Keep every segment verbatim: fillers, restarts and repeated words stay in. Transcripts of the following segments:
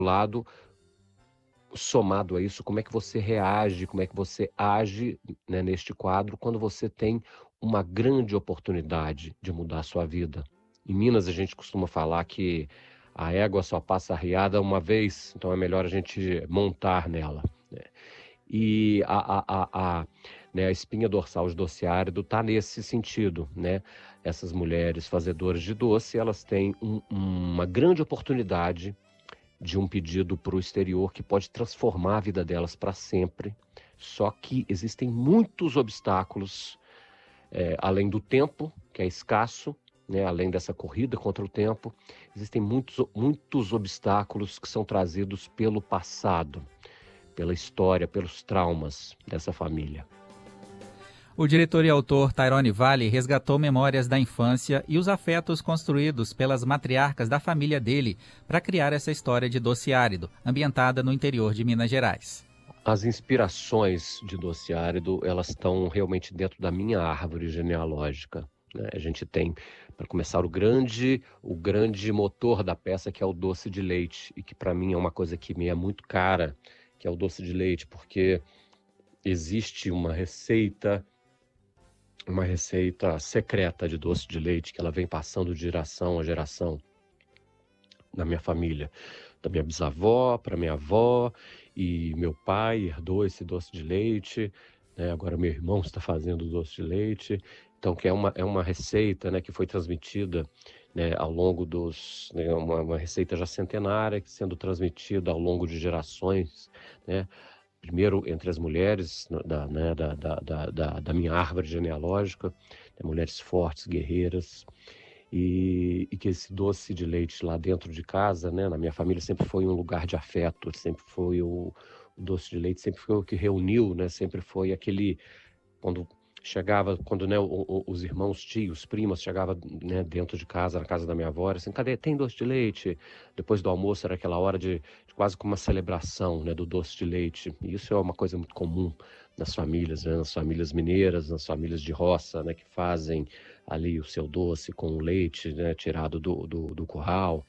lado, somado a isso, como é que você reage, como é que você age, né, neste quadro, quando você tem uma grande oportunidade de mudar a sua vida. Em Minas, a gente costuma falar que a égua só passa arriada uma vez, então é melhor a gente montar nela, né? E a, a, a, a, né, a espinha dorsal de doce árido está nesse sentido, né? Essas mulheres fazedoras de doce, elas têm um- uma grande oportunidade de um pedido para o exterior que pode transformar a vida delas para sempre. Só que existem muitos obstáculos, eh, além do tempo, que é escasso, né, além dessa corrida contra o tempo, existem muitos, muitos obstáculos que são trazidos pelo passado, pela história, pelos traumas dessa família. O diretor e autor Tyrone Valley resgatou memórias da infância e os afetos construídos pelas matriarcas da família dele para criar essa história de Doce Árido, ambientada no interior de Minas Gerais. As inspirações de Doce Árido, elas estão realmente dentro da minha árvore genealógica, né? A gente tem, para começar, o grande, o grande motor da peça, que é o doce de leite, e que para mim é uma coisa que me é muito cara, que é o doce de leite, porque existe uma receita, uma receita secreta de doce de leite que ela vem passando de geração a geração na minha família, da minha bisavó para minha avó, e meu pai herdou esse doce de leite, né? Agora meu irmão está fazendo doce de leite, então que é uma, é uma receita, né, que foi transmitida, né, ao longo dos, né, uma, uma receita já centenária, sendo transmitida ao longo de gerações, né? Primeiro entre as mulheres da, né, da, da, da, da, da minha árvore genealógica, né, mulheres fortes, guerreiras, e, e que esse doce de leite lá dentro de casa, né, na minha família, sempre foi um lugar de afeto, sempre foi o, o doce de leite, sempre foi o que reuniu, né, sempre foi aquele, quando chegava, quando, né, o, o, os irmãos, tios, primas, chegavam, né, dentro de casa, na casa da minha avó, era assim, cadê, tem doce de leite? Depois do almoço era aquela hora de, de quase como uma celebração, né, do doce de leite, e isso é uma coisa muito comum nas famílias, né, nas famílias mineiras, nas famílias de roça, né, que fazem ali o seu doce com o leite, né, tirado do, do, do curral.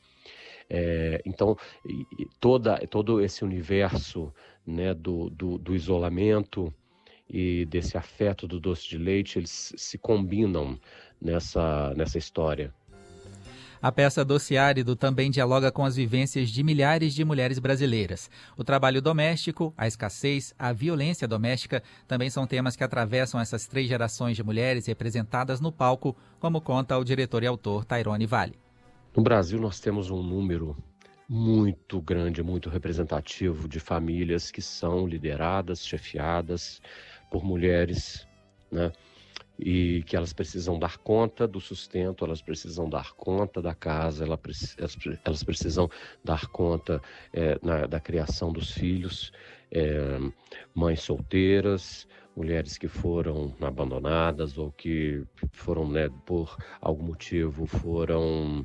É, então, e, e toda, todo esse universo, né, do, do, do isolamento e desse afeto do doce de leite, eles se combinam nessa, nessa história. A peça Doce Árido também dialoga com as vivências de milhares de mulheres brasileiras. O trabalho doméstico, a escassez, a violência doméstica também são temas que atravessam essas três gerações de mulheres representadas no palco, como conta o diretor e autor Tyrone Valley. No Brasil, nós temos um número muito grande, muito representativo de famílias que são lideradas, chefiadas por mulheres, né? E que elas precisam dar conta do sustento, elas precisam dar conta da casa, elas, elas, elas precisam dar conta é, na, da criação dos filhos, é, mães solteiras, mulheres que foram abandonadas ou que foram, né, por algum motivo, foram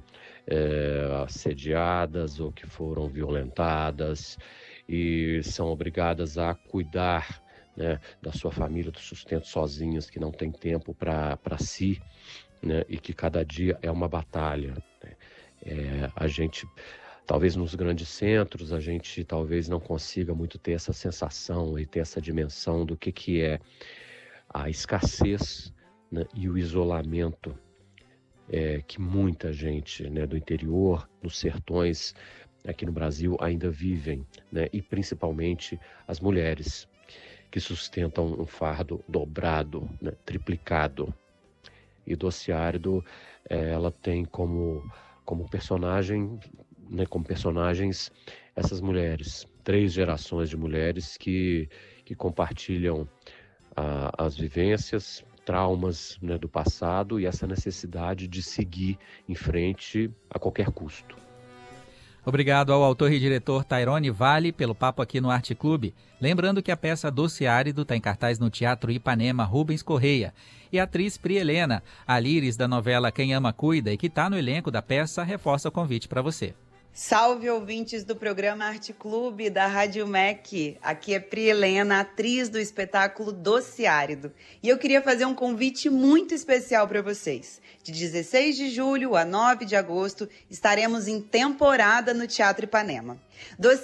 é, assediadas ou que foram violentadas e são obrigadas a cuidar, né, da sua família, do sustento sozinhas, que não tem tempo para si, né, e que cada dia é uma batalha, né? É, a gente, talvez nos grandes centros, a gente talvez não consiga muito ter essa sensação e ter essa dimensão do que, que é a escassez, né, e o isolamento é, que muita gente, né, do interior, nos sertões, aqui no Brasil, ainda vivem, né, e principalmente as mulheres, que sustentam um fardo dobrado, né, triplicado. E Doce Árido, eh, ela tem como, como personagem, né, como personagens essas mulheres, três gerações de mulheres que, que compartilham ah, as vivências, traumas, né, do passado e essa necessidade de seguir em frente a qualquer custo. Obrigado ao autor e diretor Tyrone Valley pelo papo aqui no Arte Clube. Lembrando que a peça Doce Árido está em cartaz no Teatro Ipanema Rubens Correia. E a atriz Pri Helena, a Líris da novela Quem Ama Cuida e que está no elenco da peça, reforça o convite para você. Salve, ouvintes do programa Arte Clube da Rádio M E C. Aqui é Pri Helena, atriz do espetáculo Doce Árido. E eu queria fazer um convite muito especial para vocês. De dezesseis de julho a nove de agosto, estaremos em temporada no Teatro Ipanema. Doce